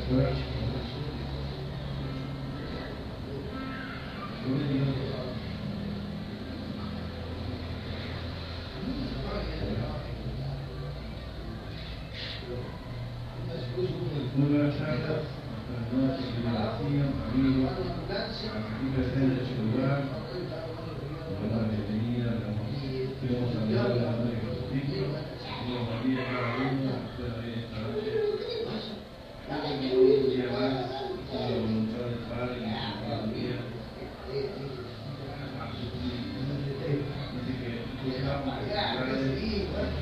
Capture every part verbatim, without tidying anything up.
Muy buenas tardes, buenas noches, bienvenidos, amigos, aquí presentes en este lugar. Nos damos la bienvenida, queremos saludar a la Madre de Jesucristo, Dios María, cada uno, ustedes ahí en esta noche. Un día más, con la voluntad del Padre y la sabiduría. Así que buscamos que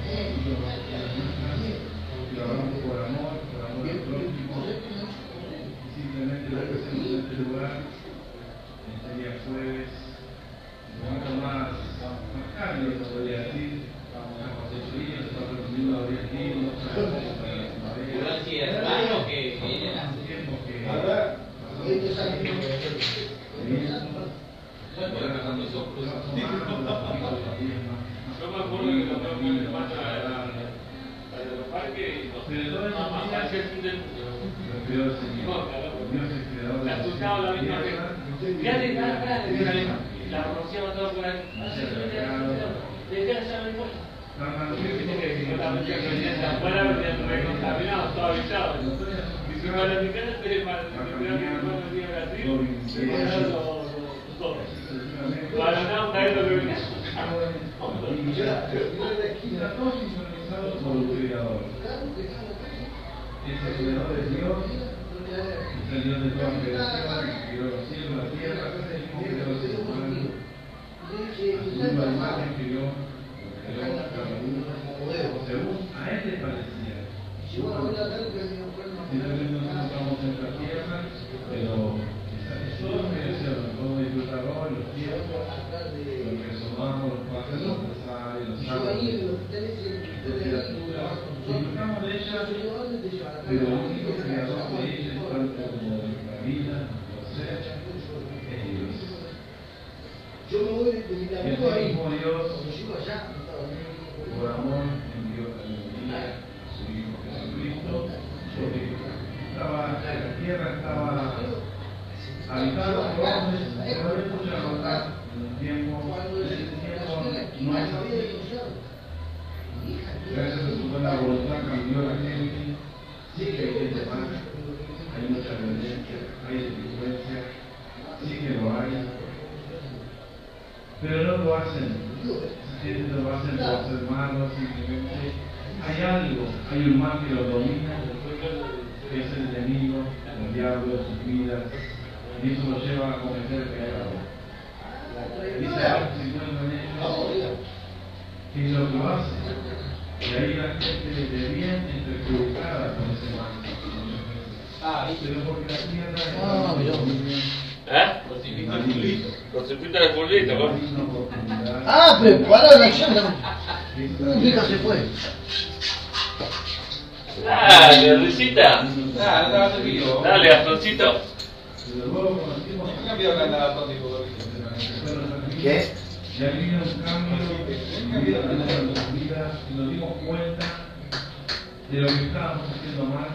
lo hagamos por amor, por amor al prójimo, y simplemente lo que hacemos en este lugar, este día jueves, un momento más, más cálido, se podría decir, una cosechería, se está reuniendo a varios niños, para la primavera. Pero si es raro que vienen a Hace tiempo que ahora, cuando son cosas más, yo me acuerdo que lo tengo que me mata al parque y no sé, nada más, parece un del Dios es el creador de la asustaba la misma vez. Fíjate, cara, cara, la rociaba todo por ahí. Desde allá me voy. Afuera venían recontaminados, todo avisado. Y si uno va a la mitad, te para el día Brasil, todo. Para nada, un aire lo que venía. Todos sincronizados por el creador. Ese creador es Dios, es el Dios de toda la creación, que creó los cielos, la tierra, es el mismo creador del ser humano. A su misma imagen creó, creó cada uno, según a él le parecía. Simplemente nosotros estamos en esta tierra, pero es todo lo que deseamos, podemos disfrutar hoy, los tiempos, lo que asomamos, los pájaros, los aves, los árboles, las criaturas, disfrutamos de ellas, pero el único creador de ellas, tanto como de la vida, los seres, es Dios. Y el mismo Dios, por amor, envió a su Hijo Jesucristo, porque estaba, la tierra estaba habitada por hombres, pero no hay mucha maldad en el tiempo, en ese tiempo no es así. Gracias a su buena voluntad cambió la gente, sí que hay gente mala, hay mucha violencia, hay delincuencia, sí que lo hay, pero no lo hacen, esa gente no lo hacen por ser malos, simplemente hay algo, hay un mal que lo domina, que es el enemigo, el diablo, sus vidas, y eso lo lleva a cometer pecado. Dice algo que se encuentra en ellos, que es lo que lo hace. Y ahí la gente de bien es perjudicada con ese mal. ah, Pero porque la tierra es Ah, muy mirá. ¿Eh? Cortocircuito de pulito, ¿no? Ah, preparó la acción. Nunca se fue. Dale, risita. Ah, no te va a servir. Dale, Gastoncito. ¿Qué cambió la nada tipo? ¿Qué? Y ahí vino un cambio en vida de nuestras vidas y nos dimos cuenta de lo que estábamos haciendo mal.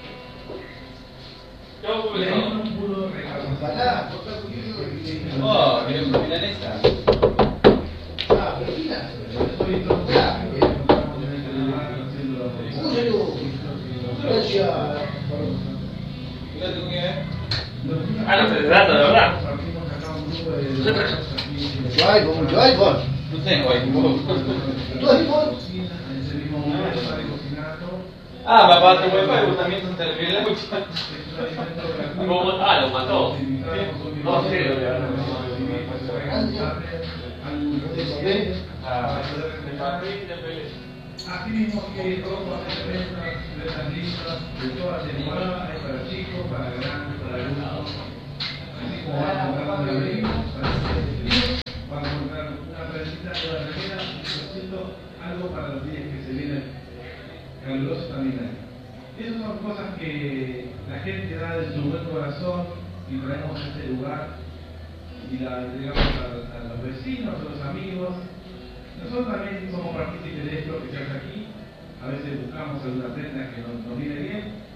Y ahí no pudo recapacitar. Oh, miren, milanesa. Ah, pero mira. Estoy tronado, estamos en este lugar haciendo lo que Gracias. Fíjate con qué es. Ah, no se trata, de verdad. Partimos acá un grupo de personas aquí. Mucho iPhone, mucho iPhone. No tengo iPhone. ¿Tú iPhone? En ese mismo momento sale cocinando. Ah, papá, te voy a vos también son terribles. ¿Cómo? Ah, lo mató. No sé, lo que Ah, Así mismo que ropa de prendas, prendas listas, de toda temporada, hay para chicos, para grandes, para adultos. Así como van a comprar un abrigo, para el frío, van a comprar una prendita de la remera, haciendo algo para los días que se vienen calurosos también hay. Esas son cosas que la gente da de su buen corazón y traemos a este lugar y la entregamos a, a los vecinos, a los amigos. Nosotros también somos partícipes de esto que se hace aquí. A veces buscamos alguna prenda que nos, nos viene bien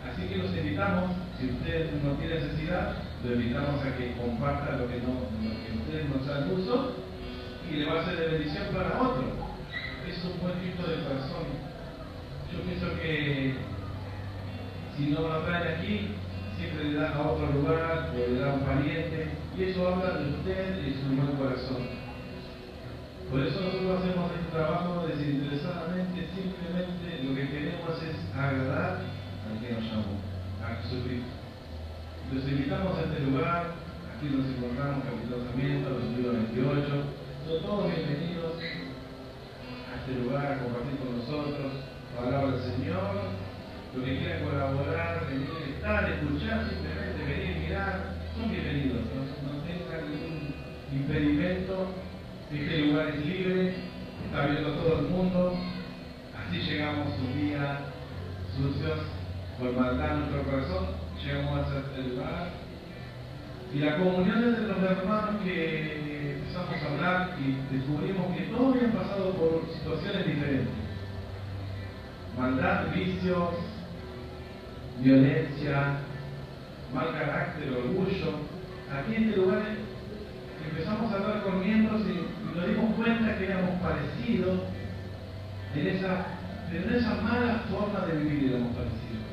Así que los invitamos, si usted no tiene necesidad, lo invitamos a que comparta lo que, no, lo que ustedes no saben uso y le va a ser de bendición para otro. Es un buen gesto de corazón. Yo pienso que si no lo traen aquí, siempre le dan a otro lugar o le dan a un pariente, y eso habla de usted y de su buen corazón. Por eso nosotros hacemos este trabajo desinteresadamente, simplemente lo que queremos es agradar al que nos llamó, a Jesucristo. Los invitamos a este lugar, aquí nos encontramos capitosamente, los libros veintiocho, son todos bienvenidos a este lugar a compartir con nosotros, palabra del Señor, lo que quieran colaborar, venir, estar, escuchar, simplemente venir, mirar, son bienvenidos, no, no tengan ningún impedimento. Este lugar es libre, está abierto a todo el mundo, así llegamos un día sucios, por maldad en nuestro corazón, llegamos a este lugar. Y la comunión entre los hermanos que empezamos a hablar y descubrimos que todos habían pasado por situaciones diferentes. Maldad, vicios, violencia, mal carácter, orgullo. Aquí en este lugar empezamos a hablar con miembros y nos dimos cuenta que éramos parecidos en esa, en esa mala forma de vivir, éramos parecidos.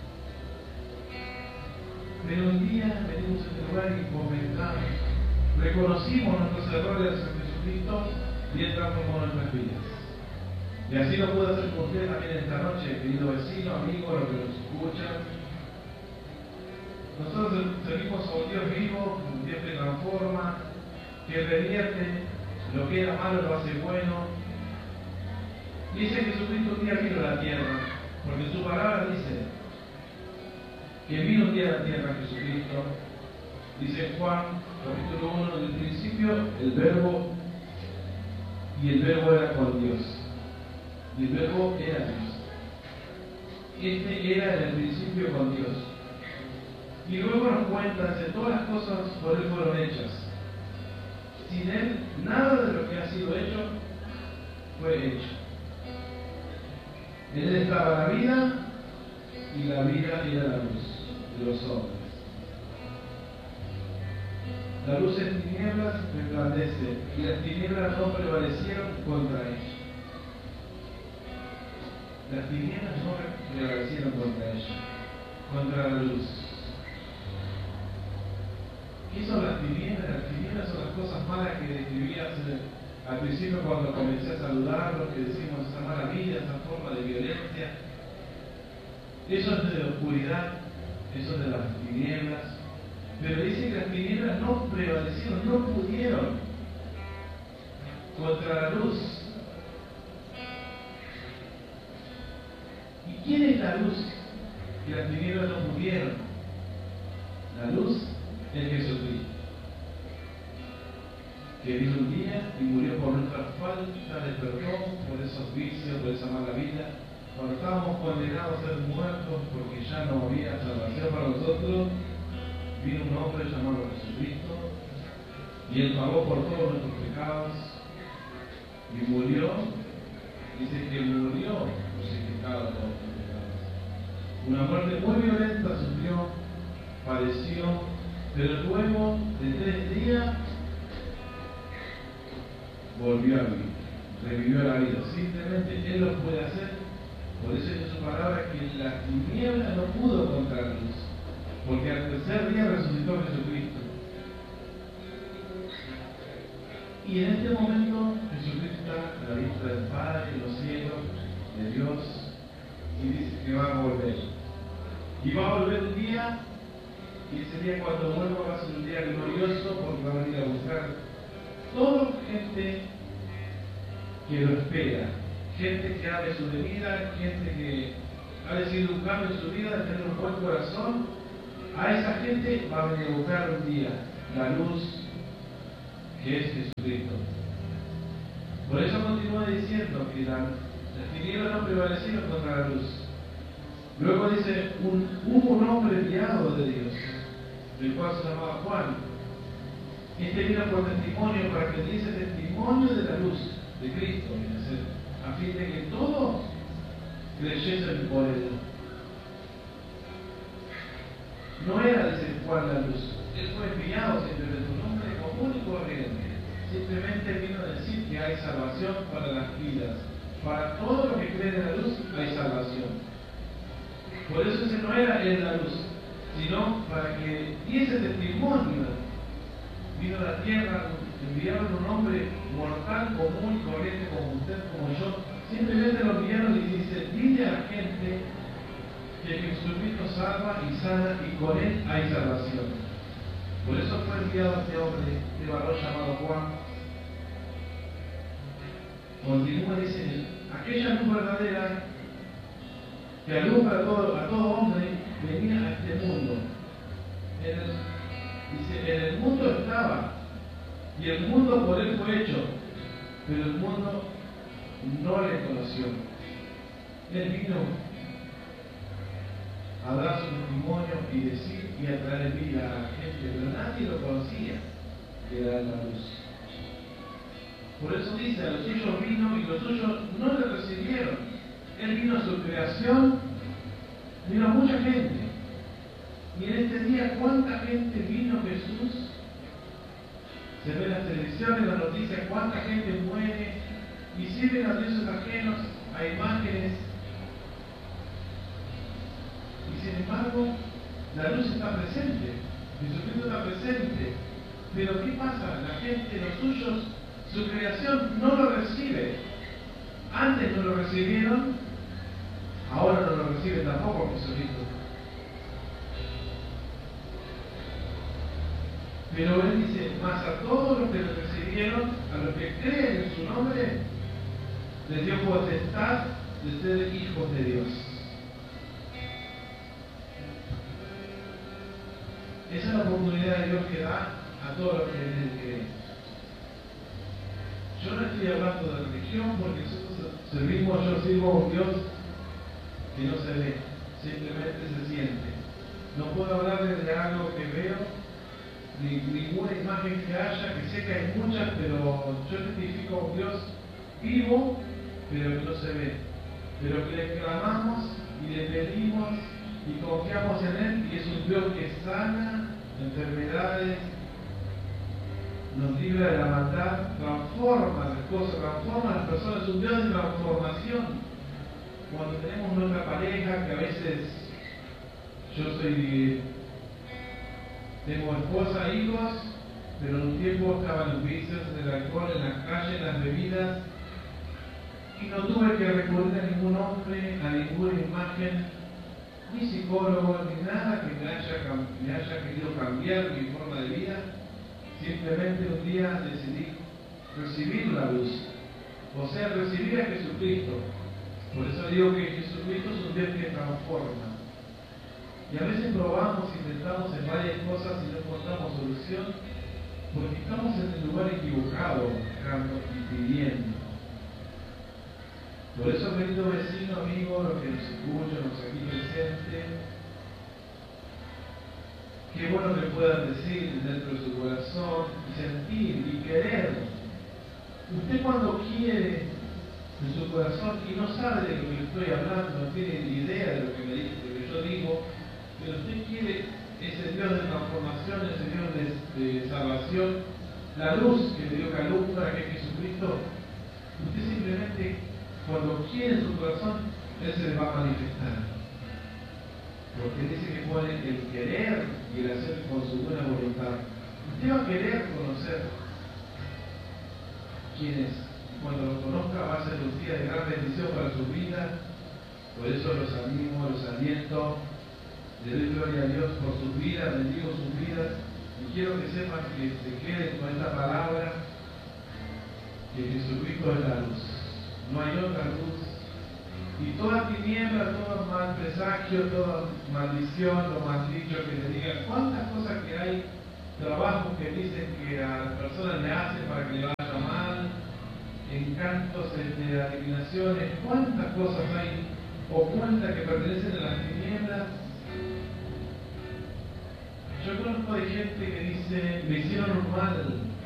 Pero un día venimos a este lugar y comentamos, reconocimos nuestros errores en Jesucristo y entramos en nuestras vidas. Y así lo puedo hacer con usted también esta noche, querido vecino, amigo, los que nos escuchan. Nosotros servimos a un Dios vivo, un Dios que transforma, que revierte lo que era malo, lo hace bueno. Dice Jesucristo un día vino a la tierra, porque su palabra dice que vino un día a la tierra Jesucristo. Dice Juan, capítulo uno, del principio, el verbo, y el verbo era con Dios. Y el verbo era Dios. Este era en el principio con Dios. Y luego nos cuenta que todas las cosas por Él fueron hechas. Sin Él, nada de lo que ha sido hecho fue hecho. En Él estaba la vida, y la vida era la luz de los hombres. La luz en tinieblas resplandece, y las tinieblas no prevalecieron contra ella. Las tinieblas no prevalecieron contra ella, contra la luz. ¿Qué son las tinieblas? Las tinieblas son las cosas malas que describías al principio cuando comencé a saludarlos, que decimos esa mala vida, esa forma de violencia. Eso es de la oscuridad, eso es de las tinieblas. Pero dice que las tinieblas no prevalecieron, no pudieron contra la luz. ¿Y quién es la luz que las tinieblas no pudieron? La luz es Jesucristo, que vino un día y murió por nuestra falta de perdón, por esos vicios, por esa mala vida. Cuando estábamos condenados a ser muertos porque ya no había salvación para nosotros, vino un hombre llamado Jesucristo y Él pagó por todos nuestros pecados y murió. Dice que murió crucificado por nuestros pecados. Una muerte muy violenta sufrió, padeció, pero luego de tres días volvió a vivir, revivió la vida. Simplemente Él lo puede hacer. Por eso dice su palabra que la tiniebla no pudo contra la luz, porque al tercer día resucitó Jesucristo. Y en este momento Jesucristo está a la vista del Padre, de los cielos, de Dios, y dice que va a volver. Y va a volver un día, y ese día cuando vuelva va a ser un día glorioso, porque va a venir a buscar toda gente que lo espera. Gente que ha de su vida, gente que ha decidido un cambio en su vida, de tener un buen corazón. A esa gente va a venir a buscar un día la luz que es Jesucristo. Por eso continúa diciendo que la, las tinieblas no prevalecieron contra la luz. Luego dice, un, hubo un hombre enviado de Dios, el cual se llamaba Juan. Este vino por testimonio, para que diese testimonio de la luz de Cristo, a fin de que todos creyesen por Él. cual la luz. Él fue enviado simplemente un hombre común y corriente. Simplemente vino a decir que hay salvación para las vidas. Para todo lo que cree en la luz hay salvación. Por eso ese no era él la luz, sino para que diese testimonio. Vino a la tierra, enviaron un hombre mortal, común y corriente como usted, como yo. Simplemente lo enviaron y dice, dile a la gente que Jesucristo salva y sana y con él hay salvación. Por eso fue enviado este hombre, este varón llamado Juan. Continúa, dice, aquella luz verdadera que alumbra a todo, a todo hombre venía a este mundo. En el, dice, en el mundo estaba, y el mundo por él fue hecho, pero el mundo no le conoció. Él vino a dar su testimonio y decir y a traer vida a la gente, pero nadie lo conocía, que era la luz. Por eso dice, a los suyos vino y los suyos no le recibieron. Él vino a su creación, vino a mucha gente. Y en este día, ¿cuánta gente vino Jesús? Se ve en las televisiones, en las noticias, cuánta gente muere y sirven a dioses ajenos, a imágenes. Y sin embargo, la luz está presente, Jesucristo está presente. Pero ¿qué pasa? La gente, los suyos, su creación no lo recibe. Antes no lo recibieron, ahora no lo recibe tampoco Jesucristo. Pero él dice, más a todos los que lo recibieron, a los que creen en su nombre, les dio potestad de ser hijos de Dios. Esa es la oportunidad de Dios que da a todos los que en él creen. Yo no estoy hablando de religión porque nosotros servimos, yo sirvo a un Dios que no se ve, simplemente se siente. No puedo hablarles de algo que veo, ni ninguna imagen que haya, que sé que hay muchas, pero yo testifico a un Dios vivo, pero que no se ve. Pero que le clamamos y le pedimos y confiamos en Él, y es un Dios que sana enfermedades, nos libra de la maldad, transforma las cosas, transforma a las personas, es un Dios de transformación. Cuando tenemos nuestra pareja, que a veces yo soy, tengo esposa, hijos, pero en un tiempo estaban los vicios, en el alcohol, en la calle, en las bebidas, y no tuve que recurrir a ningún hombre, a ninguna imagen, ni psicólogo, ni nada que me haya, me haya querido cambiar mi forma de vida. Simplemente un día decidí recibir la luz, o sea, recibir a Jesucristo. Por eso digo que Jesucristo es un Dios que transforma. Y a veces probamos, intentamos en varias cosas y no encontramos solución, porque estamos en el lugar equivocado, buscando y pidiendo. Por eso, querido vecino, amigo, los que nos escuchan, los aquí presentes, qué bueno que puedan decir dentro de su corazón, y sentir y querer. Usted cuando quiere en su corazón y no sabe de lo que le estoy hablando, no tiene ni idea de lo que me dice, de lo que yo digo, pero usted quiere ese Dios de transformación, ese Dios de, de salvación, la luz que le dio que alumbra, que es Jesucristo, usted simplemente, cuando quiere en su corazón, Él se le va a manifestar. Porque dice que pone el querer y el hacer con su buena voluntad. Usted va a querer conocer quién es. Cuando lo conozca va a ser un día de gran bendición para su vida. Por eso los animo, los aliento. Le doy gloria a Dios por sus vidas, bendigo sus vidas. Y quiero que sepan que se queden con esta palabra, que Jesucristo es la luz. No hay otra luz. Y toda tiniebla, todo mal presagio, toda maldición, lo mal dicho que le digan, cuántas cosas que hay, trabajos que dicen que a las personas le hacen para que le vaya mal, encantos de adivinaciones, cuántas cosas hay ocultas que pertenecen a las tinieblas. Yo conozco de gente que dice, me hicieron un mal,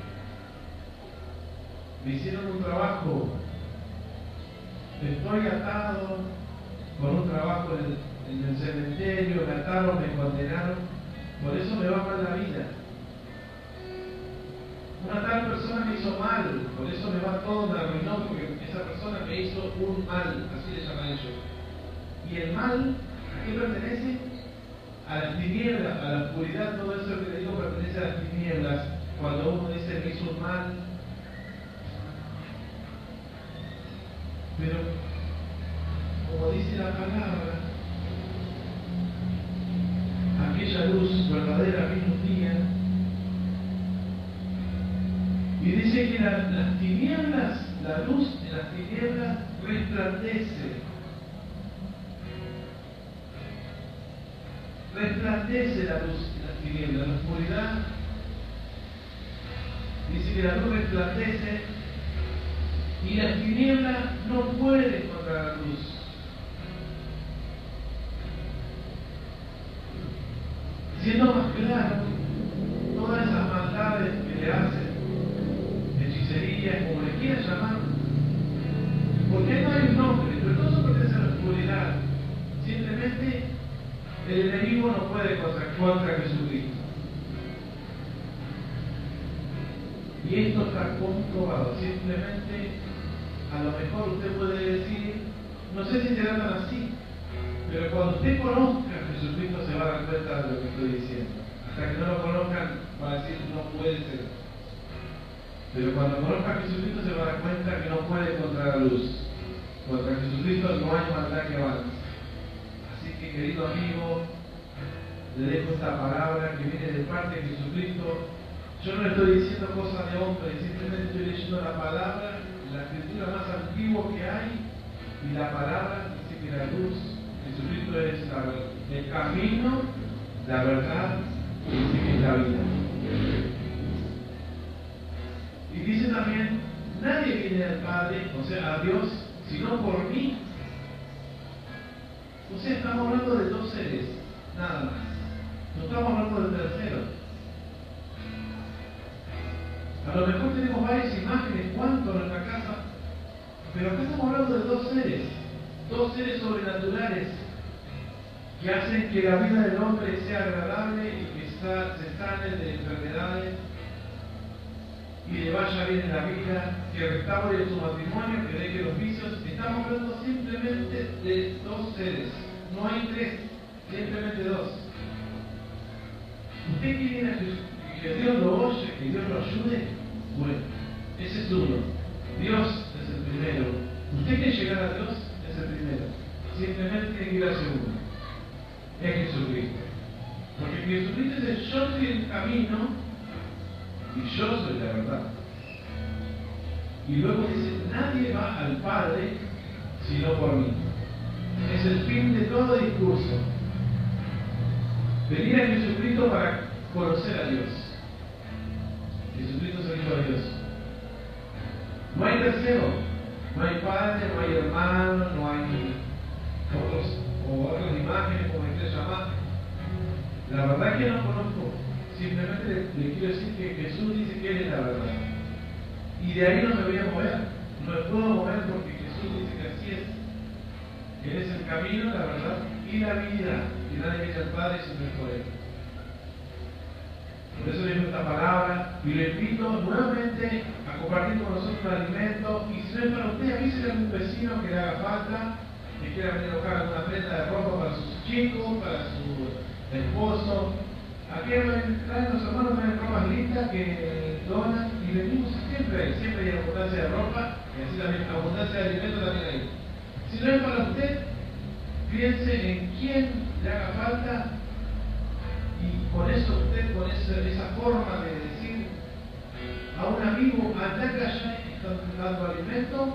me hicieron un trabajo, estoy atado con un trabajo en el, en el cementerio, me ataron, me condenaron, Por eso me va mal la vida. Una tal persona me hizo mal, por eso me va todo, me arruinó, porque esa persona me hizo un mal, así le llaman ellos. Y el mal, ¿a qué pertenece? A las tinieblas, a la oscuridad, todo eso que le digo pertenece a las tinieblas. Cuando uno dice me hizo un mal, pero como dice la palabra, aquella luz verdadera vino un día y dice que la, las tinieblas, la luz de las tinieblas resplandece. Resplandece la luz de las tinieblas, la oscuridad. Dice que la luz resplandece y las tinieblas no pueden contra la luz. Siendo más claro, todas esas maldades que le hacen, hechicerías, como le quieran llamar, porque no hay un nombre, pero todo eso pertenece a la oscuridad. Simplemente el enemigo no puede contra, contra Jesucristo. Y esto está comprobado. Simplemente, a lo mejor usted puede decir, no sé si será tan así, pero cuando usted conozca a Jesucristo se va a dar cuenta de lo que estoy diciendo. Hasta que no lo conozcan, va a decir, no puede ser. Pero cuando conozca a Jesucristo se va a dar cuenta que no puede contra la luz. Contra Jesucristo no hay maldad que avance. Así que, querido amigo, le dejo esta palabra que viene de parte de Jesucristo. Yo no le estoy diciendo cosas de hombre, simplemente estoy leyendo la palabra, la escritura más antigua que hay, y la palabra dice que la luz, Jesucristo es la, el camino, la verdad, y dice que es la vida. Y dice también, nadie viene al Padre, o sea, a Dios, sino por mí. O sea, estamos hablando de dos seres, nada más. No estamos hablando del tercero. A lo mejor tenemos varias imágenes, cuánto en nuestra casa, pero acá estamos hablando de dos seres, dos seres sobrenaturales que hacen que la vida del hombre sea agradable y que se sane de enfermedades y le vaya bien en la vida, que restaure su matrimonio, que deje los vicios. Estamos hablando simplemente de dos seres, no hay tres, simplemente dos. ¿Usted quiere que Dios lo oye, que Dios lo ayude? Bueno, ese es uno. Dios es el primero. Usted quiere llegar a Dios, es el primero. Simplemente tiene que ir al segundo. Es Jesucristo. Porque Jesucristo dice, yo soy el camino y yo soy la verdad. Y luego dice, nadie va al Padre sino por mí. Es el fin de todo discurso. Venir a Jesucristo para conocer a Dios. Jesucristo es el Hijo de Dios. No hay tercero, no hay padre, no hay hermano, no hay otros o otras imágenes, como me quiera llamar. La verdad que no conozco. Simplemente le, le quiero decir que Jesús dice que Él es la verdad. Y de ahí no me voy a mover. No me puedo mover porque Jesús dice que así es. Él es el camino, la verdad y la vida. Y nadie viene al Padre si no es por Él. Por eso digo esta palabra y le invito nuevamente a compartir con nosotros un alimento. Y si no es para usted, avísele a un vecino que le haga falta, que quiera venir a buscar alguna prenda de ropa para sus chicos, para su esposo. Aquí traen los hermanos, traen ropas lindas que donan y venimos siempre, siempre hay abundancia de ropa y así también abundancia de alimento también hay. Si no es para usted, piense en quién le haga falta. Y con eso usted, con esa, esa forma de decir a un amigo, anda que allá están dando alimento,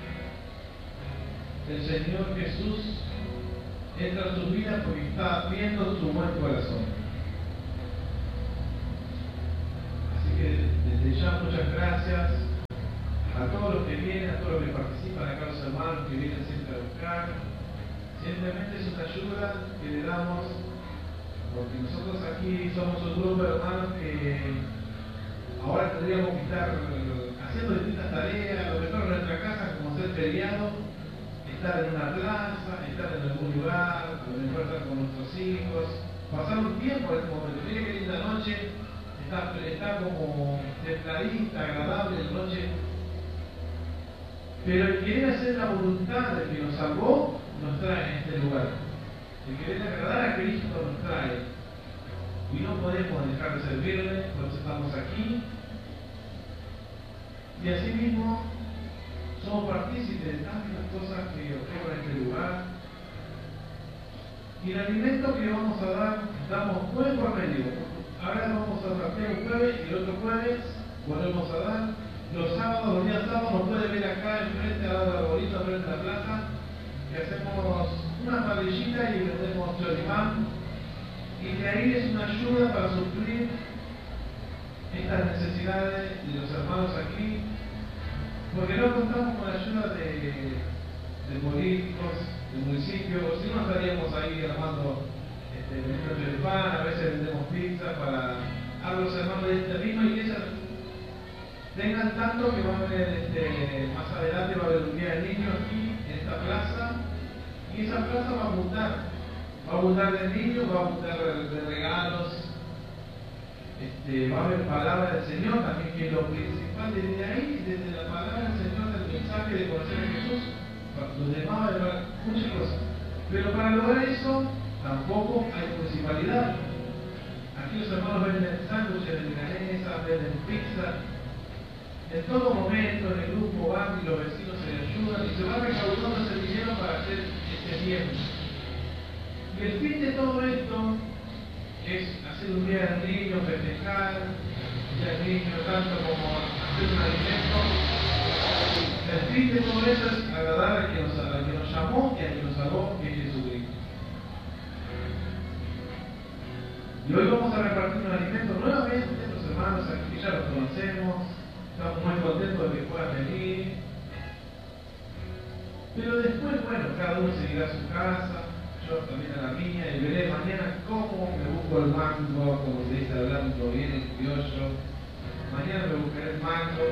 el Señor Jesús entra a su vida porque está viendo su buen corazón. Así que desde ya muchas gracias a todos los que vienen, a todos los que participan, acá los hermanos que vienen siempre a buscar. Simplemente es una ayuda que le damos. Porque nosotros aquí somos un grupo de hermanos que ahora tendríamos que estar haciendo distintas tareas, a lo mejor en nuestra casa, como ser feriado, estar en una plaza, estar en algún lugar, a lo mejor estar con nuestros hijos, pasar un tiempo en este momento. Mire que linda noche, está, está como templadita, agradable la noche. Pero el querer hacer la voluntad del que nos salvó nos trae en este lugar. El querer agradar a Cristo nos trae. Y no podemos dejar de servirle, por eso estamos aquí. Y asimismo, somos partícipes de tantas cosas que ocurren en este lugar. Y el alimento que vamos a dar, damos jueves por medio. Ahora vamos a partir un jueves y el otro jueves volvemos a dar. Los sábados, los días sábados, nos puede ver acá enfrente al lado del arbolito, frente a la plaza, que hacemos una parrillita y vendemos choripán. Y de ahí es una ayuda para suplir estas necesidades de los hermanos aquí, porque no contamos con la ayuda de, de políticos, del municipio, o si no estaríamos ahí armando este, vendiendo choripán, a veces vendemos pizza para a los hermanos de esta misma iglesia. Tengan tanto que va a haber, este, más adelante va a haber un día de niños aquí, en esta plaza, y esa plaza va a abundar. Va a abundar de niños, va a abundar de regalos, este, va a haber palabra del Señor también, que es lo principal. Desde ahí, desde la palabra del Señor, del mensaje de conocer a Jesús, los demás va a haber muchas cosas. Pero para lograr eso, tampoco hay municipalidad. Aquí los hermanos venden sándwiches de milanesa, venden pizza. En todo momento, en el grupo van y los vecinos se le ayudan y se va recaudando ese dinero para hacer este bien. Y el fin de todo esto es hacer un día del niño, festejar, un día del niño, tanto como hacer un alimento. El fin de todo eso es agradar al que nos, al que nos llamó y al que nos salvó, que es Jesucristo. Y hoy vamos a repartir un alimento nuevamente, los hermanos aquí ya los conocemos. Estamos muy contentos de que puedan venir. Pero después, bueno, cada uno se irá a su casa, yo también a la mía, y veré mañana cómo me busco el mango, como se dice hablando bien en criollo. Mañana me buscaré el mango.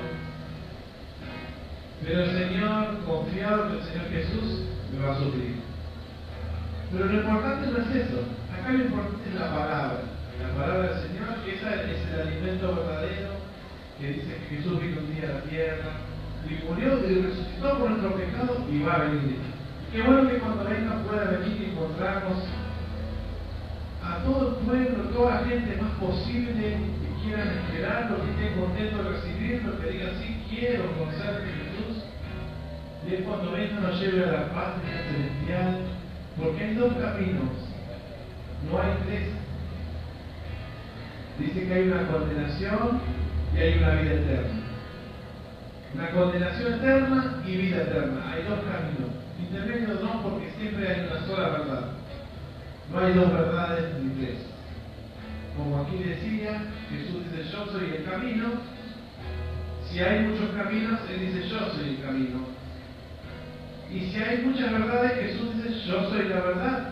Pero el Señor, confiado que el Señor Jesús me va a suplir. Pero lo importante no es eso. Acá lo importante es la palabra. La palabra del Señor, que esa es el alimento verdadero, que dice que Jesús vino un día a la tierra y murió y resucitó por nuestro pecado y va a venir. Qué bueno que cuando venga pueda venir y encontrarnos a todo el pueblo, toda la gente más posible que quieran esperarlo, que estén contentos de recibirlo, que digan sí quiero conocer a Jesús. Y es cuando venga nos lleve a la patria celestial, porque hay dos caminos, no hay tres. Dice que hay una condenación y hay una vida eterna. Una condenación eterna y vida eterna. Hay dos caminos. Intermedios no, porque siempre hay una sola verdad. No hay dos verdades ni tres. Como aquí decía, Jesús dice yo soy el camino. Si hay muchos caminos, Él dice yo soy el camino. Y si hay muchas verdades, Jesús dice yo soy la verdad.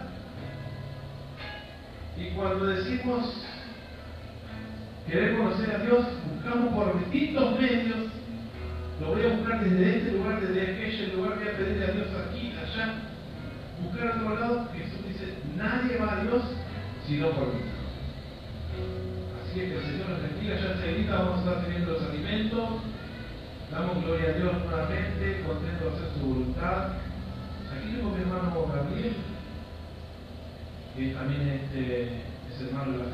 Y cuando decimos querer conocer a Dios, buscamos por distintos medios. Lo voy a buscar desde este lugar, desde aquel lugar, voy a pedirle a Dios aquí, allá. Buscar a otro lado, Jesús dice, nadie va a Dios sino por mí. Así es que el Señor nos bendiga, ya enseguida vamos a estar teniendo los alimentos. Damos gloria a Dios nuevamente, contentos de hacer su voluntad. Aquí tengo a mi hermano Gabriel, que también este, es hermano de la